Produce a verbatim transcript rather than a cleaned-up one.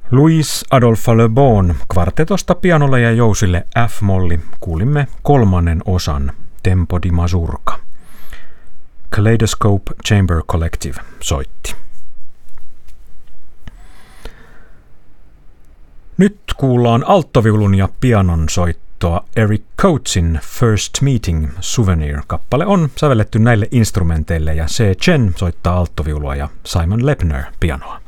Louis Adolphe Le Bon kvartetosta pianolle ja jousille F-molli kuulimme kolmannen osan Tempo di Mazurka. Kaleidoscope Chamber Collective soitti. Nyt kuullaan alttoviulun ja pianon soittoa Eric Coatesin First Meeting Souvenir-kappale on sävelletty näille instrumenteille ja C. Chen soittaa alttoviulua ja Simon Lepner pianoa.